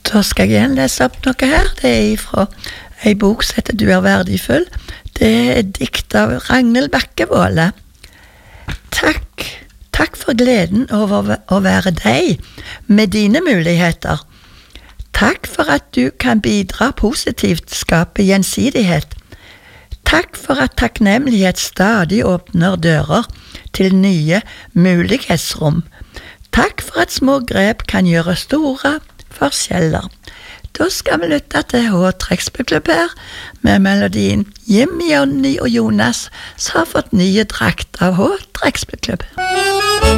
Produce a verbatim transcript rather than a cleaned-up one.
Da skal jeg igjen lese opp noe her. Det er fra en bok som heter Du er verdifull. Det er dikt av Ragnhild Bakkevåle. Takk, takk for gleden over å være deg med dine muligheter. Takk for at du kan bidra positivt, skape gjensidighet. Takk for at takknemlighet stadig åpner dører til nye mulighetsrom. Takk for at små grep kan gjøre store forskjeller. Da skal vi lytte til H-trekkspillklubb her, med melodien Jimmy, Jonny og Jonas, som har fått nye drakt av H-trekkspillklubb.